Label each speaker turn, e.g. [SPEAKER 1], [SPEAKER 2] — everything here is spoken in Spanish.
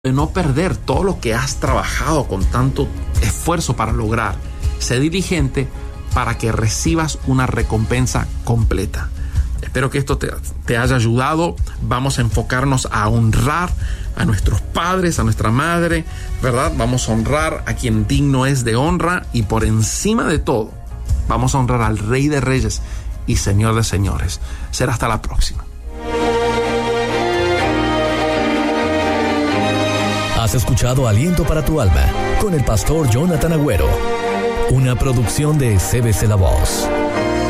[SPEAKER 1] de no perder todo lo que has trabajado con tanto esfuerzo para lograr. Sé diligente para que recibas una recompensa completa. Espero que esto te haya ayudado. Vamos a enfocarnos a honrar a nuestros padres, a nuestra madre, ¿verdad? Vamos a honrar a quien digno es de honra, y por encima de todo, vamos a honrar al Rey de Reyes y Señor de Señores. Será hasta la próxima.
[SPEAKER 2] Has escuchado Aliento para tu Alma con el pastor Jonathan Agüero, una producción de CBC La Voz.